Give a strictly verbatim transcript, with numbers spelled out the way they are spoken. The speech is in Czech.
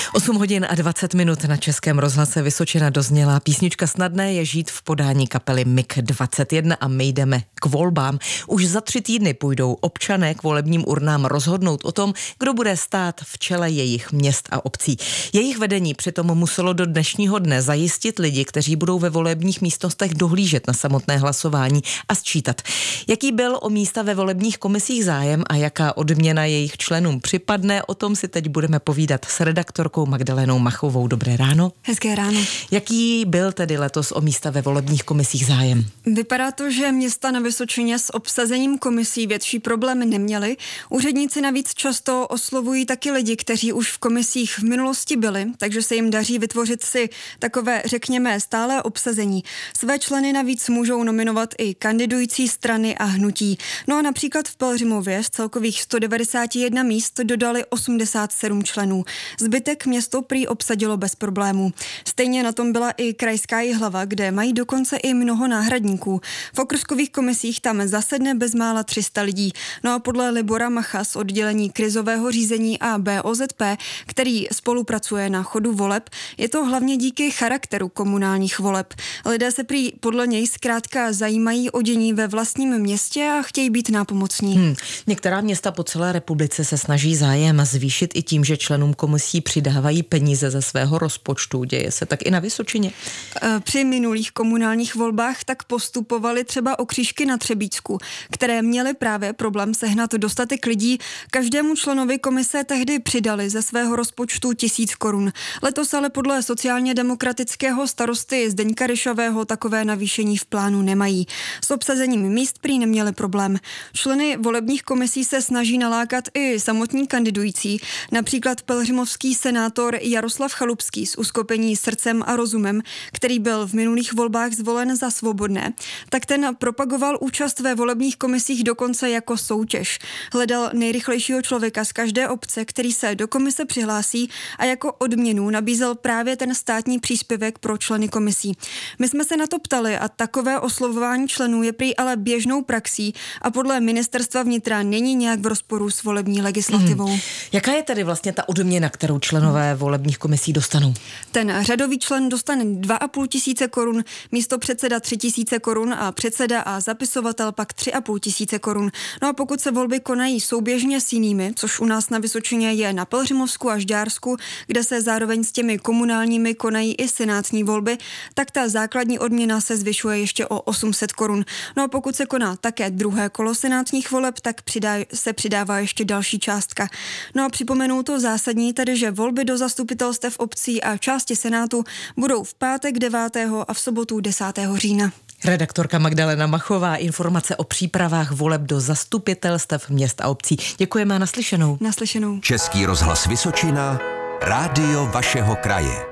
osm hodin a dvacet minut na Českém rozhlase Vysočina dozněla písnička Snadné je žít v podání kapely M I G dvacet jedna a my jdeme k volbám. Už za tři týdny půjdou občané k volebním urnám rozhodnout o tom, kdo bude stát v čele jejich měst a obcí. Jejich vedení přitom muselo do dnešního dne zajistit lidi, kteří budou ve volebních místnostech dohlížet na samotné hlasování a sčítat. Jaký byl o místa ve volebních komisích zájem a jaká odměna jejich členům připadne, o tom si teď budeme povídat s redaktorkou Magdalenou Machovou. Dobré ráno. Hezké ráno. Jaký byl tedy letos o místa ve volebních komisích zájem? Vypadá to, že města na Vysočině s obsazením komisí větší problémy neměly. Úředníci navíc často oslovují taky lidi, kteří už v komisích v minulosti byli, takže se jim daří vytvořit si takové, řekněme, stálé obsazení. Své členy navíc můžou nominovat i kandidující strany a hnutí. No a například v Pelhřimově z celkových sto devadesát jedna míst dodali osmdesát sedm členů. Zbytek město prý obsadilo bez problémů. Stejně na tom byla i krajská Jihlava, kde mají dokonce i mnoho náhradníků. V okrskových komisích tam zasedne bezmála tři sta lidí. No a podle Libora Macha z oddělení krizového řízení a B O Z P, který spolupracuje na chodu voleb, je to hlavně díky charakteru komunálních voleb. Lidé se prý podle něj zkrátka zajímají o dění ve vlastním městě a chtějí být nápomocní. Hmm. Některá města po celé republice se snaží zájem zvýšit i tím, že členům komisí přidávají peníze ze svého rozpočtu. Děje se tak i na Vysočině? Při minulých komunálních volbách tak postupovali třeba okřížky na Třebíčsku, které měly právě problém sehnat dostatek lidí. Každému členovi komise tehdy přidali ze svého rozpočtu tisíc korun. Letos ale podle sociálně demokratického starosty Zdeňka Ryšového takové navýšení v plánu nemají. S obsazením míst prý neměli problém. Členy volebních komisí se snaží nalákat i samotní kandidující, například pelhřimovský senátor Jaroslav Chalupský z uskupení Srdcem a rozumem, který byl v minulých volbách zvolen za Svobodné, tak ten propagoval účast ve volebních komisích dokonce jako soutěž. Hledal nejrychlejšího člověka z každé obce, který se do komise přihlásí, a jako odměnu nabízel právě ten státní příspěvek pro členy komisí. My jsme se na to ptali a takové oslovování členů je prý ale běžnou praxí a podle ministerstva vnitra není nějak v rozporu s volební legislativou. Hmm. Jaká je tedy vlastně ta odměna, kterou členové volebních komisí dostanou? Ten řadový člen dostane dva a půl tisíce korun, místo předseda tři tisíce korun a předseda a zapisovatel pak tři a půl tisíce korun. No a pokud se volby konají souběžně s jinými, což u nás na Vysočině je na Pelhřimovsku a Žďársku, kde se zároveň s těmi komunálními konají i senátní volby, tak ta základní odměna se zvyšuje ještě o osm set korun. No a pokud se koná také druhé kolo senátních voleb, tak přidá, se přidává ještě další částka. No a připomenu to zásadní, tedy že volby do zastupitelstev obcí a části senátu budou v pátek devátého a v sobotu desátého října. Redaktorka Magdalena Machová, informace o přípravách voleb do zastupitelstev měst a obcí. Děkujeme a naslyšenou. Naslyšenou. Český rozhlas Vysočina, rádio vašeho kraje.